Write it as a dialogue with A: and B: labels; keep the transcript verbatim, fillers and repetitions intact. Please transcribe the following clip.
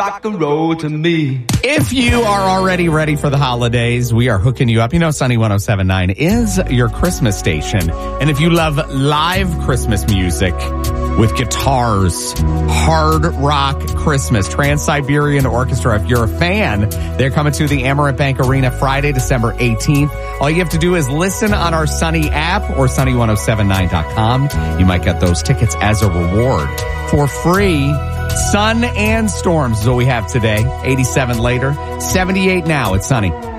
A: rock and roll to me.
B: If you are already ready for the holidays, we are hooking you up. You know, Sunny one oh seven point nine is your Christmas station. And if you love live Christmas music with guitars, hard rock Christmas, Trans-Siberian Orchestra, if you're a fan, they're coming to the Amerant Bank Arena Friday, December eighteenth. All you have to do is listen on our Sunny app or sunny one oh seven nine dot com. You might get those tickets as a reward for free. Sun and storms is what we have today. eighty-seven later, seventy-eight now. It's sunny.